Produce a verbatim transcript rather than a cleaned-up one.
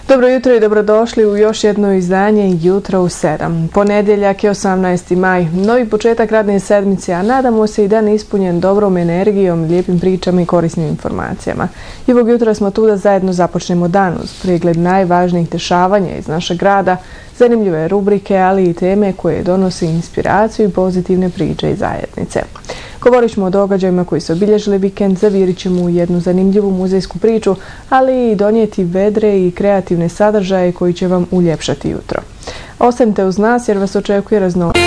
Dobro jutro i dobrodošli u još jedno izdanje Jutro u sedam. Ponedjeljak je osamnaesti maj, novi početak radne sedmice, a nadamo se i dan ispunjen dobrom energijom, lijepim pričama i korisnim informacijama. I ovog jutra smo tu da zajedno započnemo dan uz pregled najvažnijih dešavanja iz našeg grada, zanimljive rubrike, ali i teme koje donose inspiraciju i pozitivne priče iz zajednice. Govorit ćemo o događajima koji su obilježili vikend, zavirit ćemo u jednu zanimljivu muzejsku priču, ali i donijeti vedre i kreativne sadržaje koji će vam uljepšati jutro. Ostanite uz nas jer vas očekuje raznoliko.